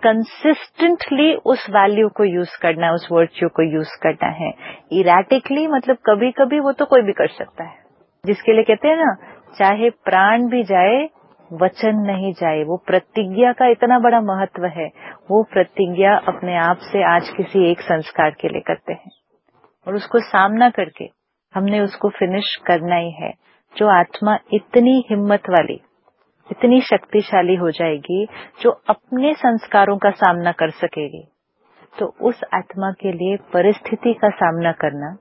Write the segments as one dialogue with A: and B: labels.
A: Consistently उस value को use करना है, उस वर्च्यू को यूज करना है। इरेटिकली मतलब कभी कभी वो तो कोई भी कर सकता है, जिसके लिए कहते हैं ना, चाहे प्राण भी जाए वचन नहीं जाए। वो प्रतिज्ञा का इतना बड़ा महत्व है। वो प्रतिज्ञा अपने आप से आज किसी एक संस्कार के लिए करते हैं और उसको सामना करके हमने उसको फिनिश करना ही है। जो आत्मा इतनी हिम्मत वाली, इतनी शक्तिशाली हो जाएगी, जो अपने संस्कारों का सामना कर सकेगी, तो उस आत्मा के लिए परिस्थिति का सामना करना,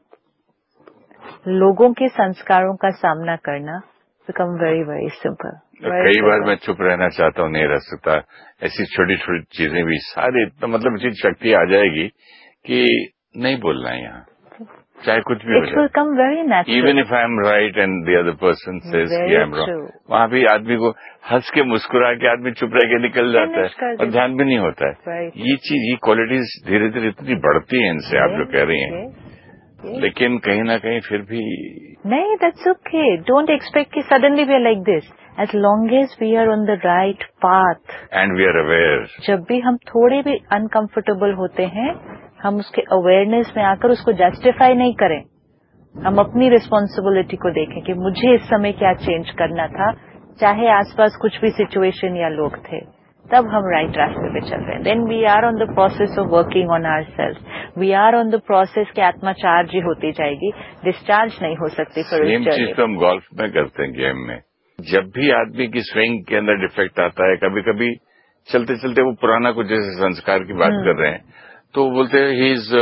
A: लोगों के संस्कारों का सामना करना बिकम वेरी वेरी सिंपल।
B: कई बार मैं चुप रहना चाहता हूँ, नहीं रह सकता। ऐसी छोटी छोटी चीजें भी सारे मतलब चीज शक्ति आ जाएगी कि नहीं बोलना है यहाँ, चाहे कुछ भी हो जाए।
A: It will come very natural.
B: Even if I am right and the other person says कि I am wrong, वहाँ भी आदमी को हंस के मुस्कुरा के आदमी चुप रह के निकल जाता है और ध्यान भी नहीं होता है। ये चीज, ये क्वालिटीज धीरे धीरे इतनी बढ़ती है इनसे, आप जो कह रही हैं। लेकिन कहीं ना कहीं फिर भी
A: नहीं, that's okay. Don't expect कि suddenly we are like this. As long as we are on the right path
B: and we are aware.
A: जब भी हम थोड़े भी अनकंफर्टेबल होते हैं, हम उसके अवेयरनेस में आकर उसको जस्टिफाई नहीं करें। हम अपनी रिस्पॉन्सिबिलिटी को देखें कि मुझे इस समय क्या चेंज करना था, चाहे आसपास कुछ भी सिचुएशन या लोग थे, तब हम राइट रास्ते पे चल रहे हैं। Then we are on the process of working on ourselves. We are on the process कि आत्मा चार्ज ही होती जाएगी, डिस्चार्ज नहीं हो सकती।
B: सेम चीज तो हम गोल्फ में करते हैं, गेम में। जब भी आदमी की स्विंग के अंदर डिफेक्ट आता है, कभी कभी चलते चलते वो पुराना कुछ जैसे संस्कार की बात कर रहे हैं, तो बोलते हैं he is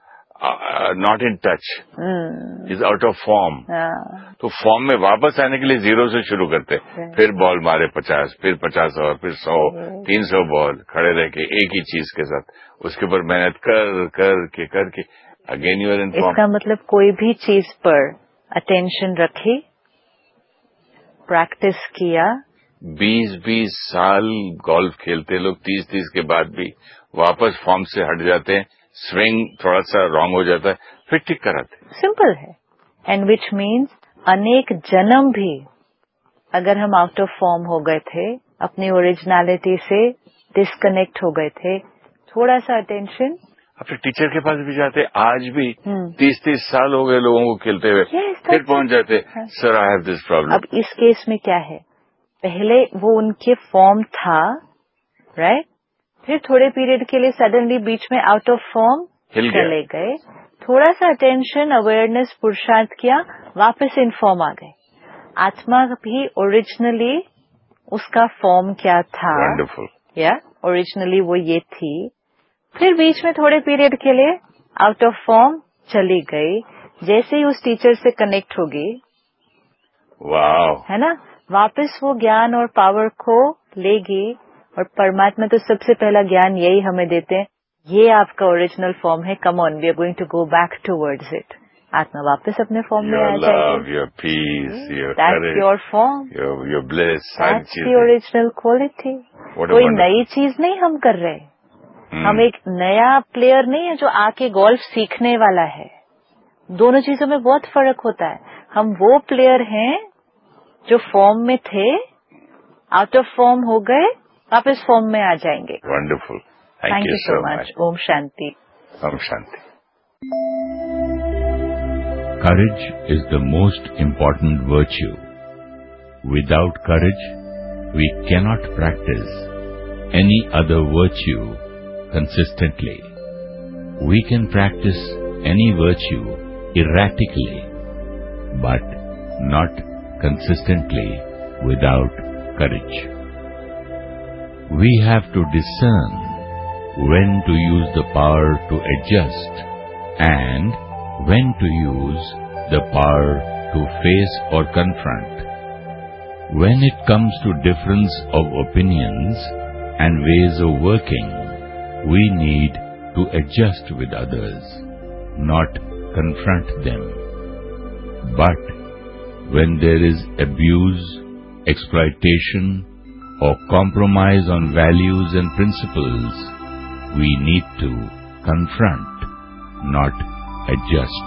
B: not in touch, is out of form. तो फॉर्म में वापस आने के लिए 0 से शुरू करते, फिर बॉल मारे 50, फिर 50 और फिर 100, 300 बॉल खड़े रह के एक ही चीज के साथ, उसके ऊपर मेहनत करके again you are in form.
A: इसका मतलब कोई भी चीज पर अटेंशन रखी, प्रैक्टिस किया।
B: 20-20 साल गोल्फ खेलते लोग 30-30 के बाद भी वापस फॉर्म से हट जाते हैं, स्विंग थोड़ा सा रॉन्ग हो जाता है, फिर ठीक कराते हैं।
A: सिंपल है। एंड विच मीन्स अनेक जन्म भी अगर हम आउट ऑफ फॉर्म हो गए थे, अपनी ओरिजिनलिटी से डिस्कनेक्ट हो गए थे, थोड़ा सा अटेंशन।
B: अपने टीचर के पास भी जाते, आज भी 30-30 साल हो गए लोगों को खेलते हुए, फिर पहुंच जाते, sir I have this problem.
A: अब इस केस में क्या है, पहले वो उनके फॉर्म था, राइट, फिर थोड़े पीरियड के लिए सडनली बीच में आउट ऑफ फॉर्म चले गए, थोड़ा सा अटेंशन, अवेयरनेस, पुरुषार्थ किया, वापस इन फॉर्म आ गए। आत्मा भी ओरिजिनली उसका फॉर्म क्या था,
B: वंडरफुल,
A: या ओरिजिनली वो ये थी, फिर बीच में थोड़े पीरियड के लिए आउट ऑफ फॉर्म चली गई। जैसे ही उस टीचर से कनेक्ट होगी,
B: वाओ,
A: है ना, वापस वो ज्ञान और पावर को लेगी। और परमात्मा तो सबसे पहला ज्ञान यही हमें देते हैं, ये आपका ओरिजिनल फॉर्म है, come on, we are going to go back towards it. आत्मा वापस अपने फॉर्म में आ जाएगी।
B: Your peace, your
A: that's your form,
B: your bliss,
A: that's the original quality. कोई नई चीज नहीं हम कर रहे, हम एक नया प्लेयर नहीं है जो आके गोल्फ सीखने वाला है। दोनों चीजों में बहुत फर्क होता है। हम वो प्लेयर हैं जो फॉर्म में थे, आउट ऑफ फॉर्म हो गए, वापस फॉर्म में आ जाएंगे।
B: Wonderful,
A: thank you so much. Om Shanti.
B: Om Shanti. Courage is the most important virtue. Without courage, we cannot practice any other virtue consistently. We can practice any virtue erratically, but not consistently without courage. We have to discern when to use the power to adjust and when to use the power to face or confront. When it comes to difference of opinions and ways of working, we need to adjust with others, not confront them. But when there is abuse, exploitation, or compromise on values and principles, we need to confront, not adjust.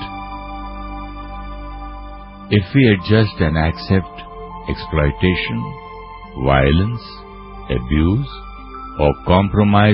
B: If we adjust and accept exploitation, violence, abuse, or compromise